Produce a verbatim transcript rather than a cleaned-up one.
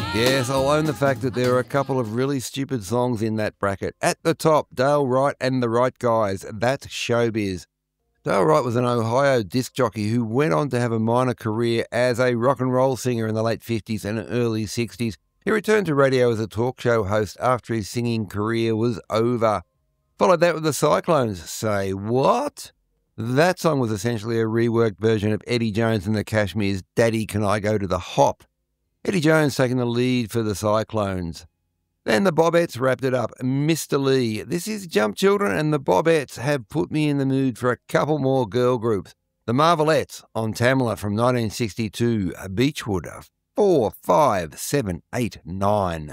Yes, I'll own the fact that there are a couple of really stupid songs in that bracket. At the top, Dale Wright and the Right Guys. That's showbiz. Dale Wright was an Ohio disc jockey who went on to have a minor career as a rock and roll singer in the late fifties and early sixties. He returned to radio as a talk show host after his singing career was over. Followed that with the Cyclones. Say what? That song was essentially a reworked version of Eddie Jones and the Kashmirs' Daddy Can I Go to the Hop? Eddie Jones taking the lead for the Cyclones. Then the Bobettes wrapped it up. Mister Lee. This is Jump Children, and the Bobettes have put me in the mood for a couple more girl groups. The Marvelettes on Tamla from nineteen sixty-two. Beechwood. Four, five, seven, eight, nine.